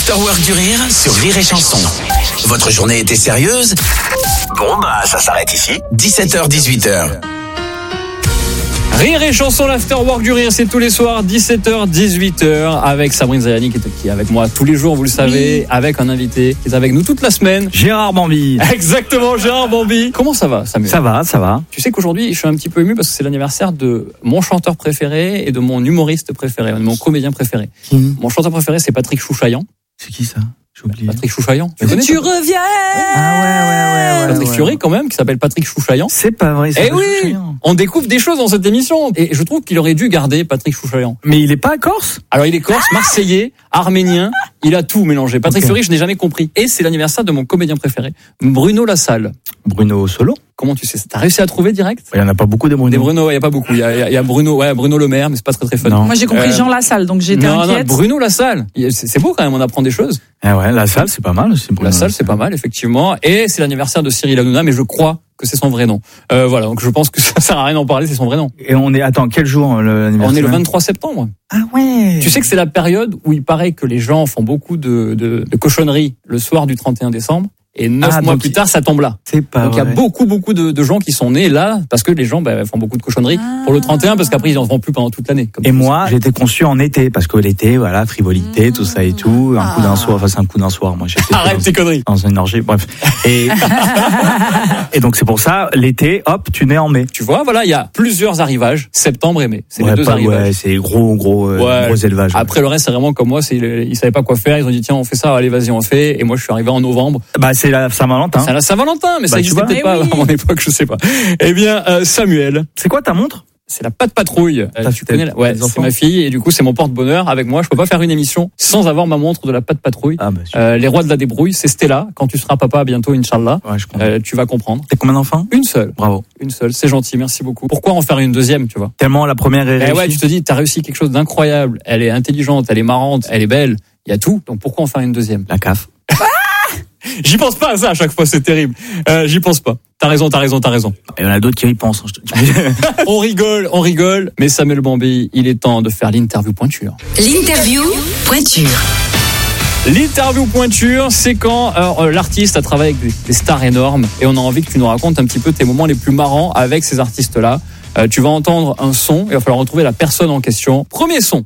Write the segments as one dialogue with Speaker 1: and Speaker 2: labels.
Speaker 1: l'Afterwork du Rire sur Rire et Chanson. Votre journée était sérieuse ? Bon, ça s'arrête ici. 17h-18h.
Speaker 2: Rire et Chanson, l'Afterwork du Rire, c'est tous les soirs, 17h, 18h, avec Sabrine Zayani qui est avec moi tous les jours, vous le savez, avec un invité qui est avec nous toute la semaine.
Speaker 3: Gérard Bambi.
Speaker 2: Exactement, Gérard Bambi. Comment ça va, Samuel ?
Speaker 3: Ça va.
Speaker 2: Tu sais qu'aujourd'hui, je suis un petit peu ému parce que c'est l'anniversaire de mon chanteur préféré et de mon humoriste préféré, de mon comédien préféré. Mon chanteur préféré, c'est Patrick Chouchaillan.
Speaker 3: C'est qui ça ? J'ai oublié.
Speaker 2: Patrick Chouchaillan.
Speaker 4: Tu reviens.
Speaker 3: Ah ouais.
Speaker 2: Patrick Fiori quand même, qui s'appelle Patrick Chouchaillan.
Speaker 3: C'est pas vrai.
Speaker 2: Eh oui, on découvre des choses dans cette émission. Et je trouve qu'il aurait dû garder Patrick Chouchaillan.
Speaker 3: Mais il est pas corse ?
Speaker 2: Alors il est corse, marseillais, arménien, il a tout mélangé. Patrick Fiori, je n'ai jamais compris. Et c'est l'anniversaire de mon comédien préféré, Bruno Lassalle.
Speaker 3: Bruno Solo ?
Speaker 2: Comment tu sais ça ? T'as réussi à trouver direct ?
Speaker 3: Il y en a pas beaucoup des Bruno.
Speaker 2: Des Bruno, il y a pas beaucoup. Il y a Bruno Le Maire, mais c'est pas très fun.
Speaker 3: Non.
Speaker 4: Moi j'ai compris Jean Lassalle, donc j'étais inquiète.
Speaker 2: Non, Bruno Lassalle. C'est beau quand même, on apprend des choses.
Speaker 3: Ah ouais, Lassalle, c'est pas mal aussi.
Speaker 2: Lassalle, c'est pas mal, effectivement. Et c'est l'anniversaire de Cyril Hanouna, mais je crois que c'est son vrai nom. Voilà, donc je pense que ça sert à rien d'en parler, c'est son vrai nom.
Speaker 3: Et attends, quel jour l'anniversaire ?
Speaker 2: On est le 23 septembre.
Speaker 3: Ah ouais.
Speaker 2: Tu sais que c'est la période où il paraît que les gens font beaucoup de cochonneries le soir du 31 décembre. Et 9 mois plus tard, ça tombe là.
Speaker 3: C'est pas
Speaker 2: donc il y a
Speaker 3: vrai.
Speaker 2: beaucoup de gens qui sont nés là parce que les gens font beaucoup de cochonneries pour le 31 parce qu'après ils en font plus pendant toute l'année.
Speaker 3: Et moi, j'ai été conçu en été parce que l'été, voilà, frivolité, tout ça et tout, un coup d'un soir, enfin c'est un coup d'un soir. Moi, j'étais
Speaker 2: arrête tes conneries.
Speaker 3: Dans une orgie, bref. Et donc c'est pour ça, l'été, hop, tu nais en mai.
Speaker 2: Tu vois, voilà, il y a plusieurs arrivages, septembre et mai. C'est les deux arrivages.
Speaker 3: Ouais, c'est gros élevage.
Speaker 2: Après le reste, c'est vraiment comme moi, ils savaient pas quoi faire, ils ont dit tiens, on fait ça, allez vas-y, on fait. Et moi, je suis arrivé en novembre.
Speaker 3: C'est la Saint-Valentin.
Speaker 2: C'est la Saint-Valentin, mais ça existait peut-être pas à mon époque, je sais pas. Eh bien, Samuel.
Speaker 3: C'est quoi ta montre ?
Speaker 2: C'est la Patte Patrouille. Tu connais c'est ma fille et du coup c'est mon porte-bonheur avec moi. Je peux pas faire une émission sans avoir ma montre de la Patte Patrouille. Les rois de la débrouille, c'est Stella. Quand tu seras papa bientôt, Inch'Allah, tu vas comprendre.
Speaker 3: T'as combien d'enfants ?
Speaker 2: Une seule.
Speaker 3: Bravo.
Speaker 2: Une seule. C'est gentil, merci beaucoup. Pourquoi en faire une deuxième, tu vois ?
Speaker 3: Tellement la première est réussie.
Speaker 2: Ouais, tu te dis, t'as réussi quelque chose d'incroyable. Elle est intelligente, elle est marrante, elle est belle. Il y a tout. Donc pourquoi en faire une deuxième ?
Speaker 3: La CAF.
Speaker 2: J'y pense pas à ça à chaque fois, c'est terrible. J'y pense pas. T'as raison.
Speaker 3: Il y en a d'autres qui y pensent.
Speaker 2: On rigole, mais Samuel Bambi, il est temps de faire l'interview pointure.
Speaker 5: L'interview pointure.
Speaker 2: L'interview pointure, c'est quand l'artiste a travaillé avec des stars énormes et on a envie que tu nous racontes un petit peu tes moments les plus marrants avec ces artistes-là. Tu vas entendre un son et il va falloir retrouver la personne en question. Premier son.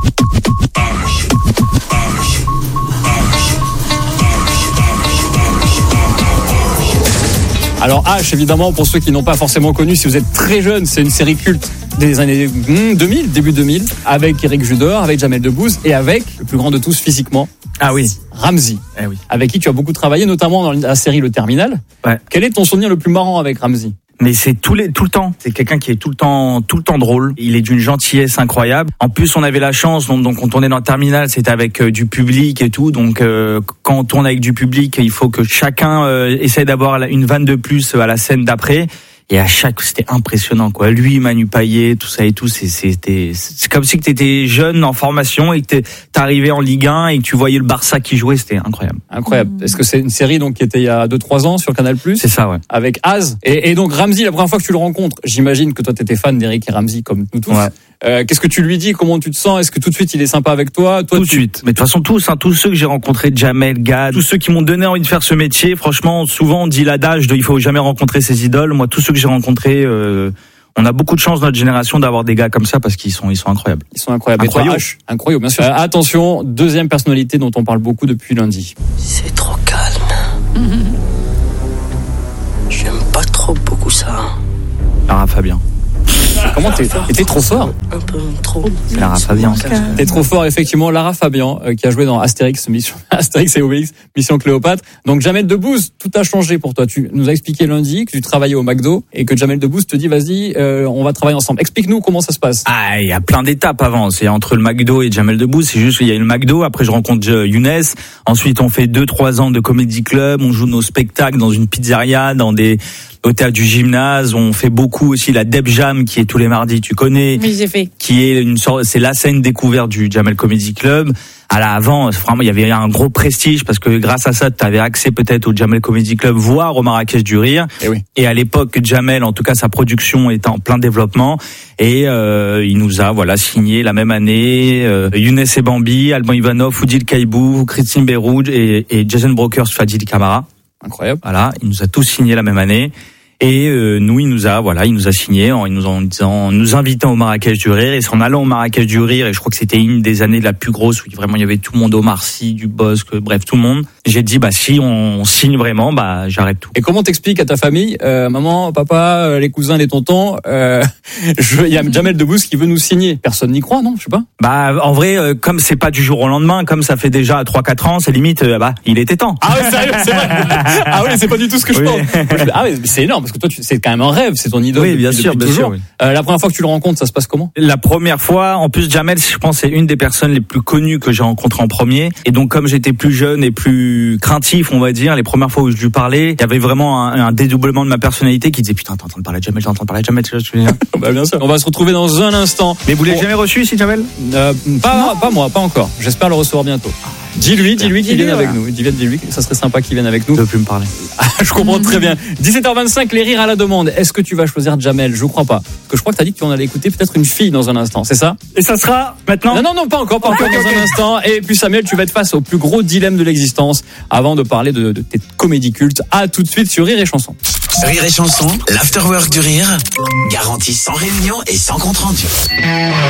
Speaker 2: Alors H, évidemment, pour ceux qui n'ont pas forcément connu, si vous êtes très jeune, c'est une série culte des années 2000, début 2000, avec Éric Judor, avec Jamel Debbouze et avec le plus grand de tous physiquement, Ramzy, avec qui tu as beaucoup travaillé, notamment dans la série Le Terminal.
Speaker 3: Ouais.
Speaker 2: Quel est ton souvenir le plus marrant avec Ramzy ?
Speaker 3: Mais c'est tout le temps. C'est quelqu'un qui est tout le temps drôle. Il est d'une gentillesse incroyable. En plus, on avait la chance, donc on tournait dans le Terminal, c'était avec du public et tout. Donc, quand on tourne avec du public, il faut que chacun essaie d'avoir une vanne de plus à la scène d'après. Et c'était impressionnant, quoi. Lui, Manu Payet, tout ça et tout, c'est comme si que t'étais jeune en formation et que t'arrivais en Ligue 1 et que tu voyais le Barça qui jouait, c'était incroyable.
Speaker 2: Incroyable. Est-ce que c'est une série donc qui était il y a 2-3 ans sur Canal+?
Speaker 3: C'est ça, ouais.
Speaker 2: Avec Az. Et donc Ramzy, la première fois que tu le rencontres, j'imagine que toi t'étais fan d'Éric et Ramzy comme nous tous. Ouais. Qu'est-ce que tu lui dis? Comment tu te sens? Est-ce que tout de suite il est sympa avec toi?
Speaker 3: Tout de suite. Mais de toute façon tous ceux que j'ai rencontrés, Jamel, Gad, tous ceux qui m'ont donné envie de faire ce métier, franchement, souvent on dit l'adage de il faut jamais rencontrer ses idoles. Moi, tous ceux que j'ai rencontrés, on a beaucoup de chance dans notre génération d'avoir des gars comme ça parce qu'ils sont incroyables.
Speaker 2: Ils sont incroyables. Incroyable, bien sûr. Attention, deuxième personnalité dont on parle beaucoup depuis lundi.
Speaker 6: C'est trop calme. J'aime pas trop beaucoup ça.
Speaker 3: Lara Fabian.
Speaker 2: Comment t'es trop fort?
Speaker 6: Un peu trop.
Speaker 3: C'est Lara Fabian.
Speaker 2: T'es trop fort, effectivement. Lara Fabian, qui a joué dans Astérix et Obélix, Mission Cléopâtre. Donc Jamel Debbouze, tout a changé pour toi. Tu nous as expliqué lundi que tu travaillais au McDo et que Jamel Debbouze te dit vas-y, on va travailler ensemble. Explique-nous comment ça se passe.
Speaker 3: Ah, il y a plein d'étapes avant. C'est entre le McDo et Jamel Debbouze. C'est juste qu'il y a le McDo. Après, je rencontre Younes. Ensuite, on fait 2-3 ans de comédie club. On joue nos spectacles dans une pizzeria, au théâtre du gymnase. On fait beaucoup aussi la Deb Jam qui est tous les mardis, tu connais.
Speaker 4: Oui, j'ai fait.
Speaker 3: Qui est c'est la scène découverte du Jamel Comedy Club. avant, vraiment, il y avait un gros prestige parce que grâce à ça, tu avais accès peut-être au Jamel Comedy Club, voire au Marrakech du Rire. Et à l'époque, Jamel, en tout cas, sa production était en plein développement. Et il nous a signé la même année Younes et Bambi, Alban Ivanov, Oudil Kaibou, Christine Beyrouj et Jason Brokers, Fadili Camara.
Speaker 2: Incroyable.
Speaker 3: Voilà, il nous a tous signé la même année. Et nous, il nous a signé en nous invitant au Marrakech du Rire. Et c'est en allant au Marrakech du Rire, et je crois que c'était une des années la plus grosse où vraiment il y avait tout le monde, Omar Sy, du Bosque, bref, tout le monde. J'ai dit, si on signe vraiment, j'arrête tout.
Speaker 2: Et comment t'expliques à ta famille, maman, papa, les cousins, les tontons, il y a Jamel Debbouze qui veut nous signer. Personne n'y croit, non? Je sais pas.
Speaker 3: En vrai, comme c'est pas du jour au lendemain, comme ça fait déjà 3-4 ans, c'est limite, il était temps.
Speaker 2: Ah ouais, sérieux, c'est vrai. Ah ouais, c'est pas du tout ce que je pense. Ah ouais, c'est énorme. Parce que toi, c'est quand même un rêve, c'est ton idole.
Speaker 3: Oui, bien sûr. Oui.
Speaker 2: La première fois que tu le rencontres, ça se passe comment?
Speaker 3: La première fois, en plus, Jamel, je pense, c'est une des personnes les plus connues que j'ai rencontrées en premier. Et donc, comme j'étais plus jeune et plus craintif, on va dire, les premières fois où je lui parlais, il y avait vraiment un dédoublement de ma personnalité qui disait, putain, t'es en train de parler de Jamel, tu veux dire.
Speaker 2: Bien sûr. On va se retrouver dans un instant.
Speaker 3: Mais vous l'avez jamais reçu ici, Jamel?
Speaker 2: Pas moi, pas encore. J'espère le recevoir bientôt. Dis-lui qu'il vienne avec nous. Dis-lui, ça serait sympa qu'il vienne avec nous.
Speaker 3: Ne plus me parler.
Speaker 2: Je comprends très bien. 17h25, les rires à la demande. Est-ce que tu vas choisir Jamel? Je crois pas. Parce que je crois que t'as dit qu'on allait écouter peut-être une fille dans un instant, c'est ça?
Speaker 3: Et ça sera maintenant?
Speaker 2: Non, pas encore dans un instant. Et puis Samuel, tu vas être face au plus gros dilemme de l'existence avant de parler de tes comédies cultes. À tout de suite sur Rire et Chanson.
Speaker 1: Rire et Chanson, l'afterwork du rire, garanti sans réunion et sans compte rendu.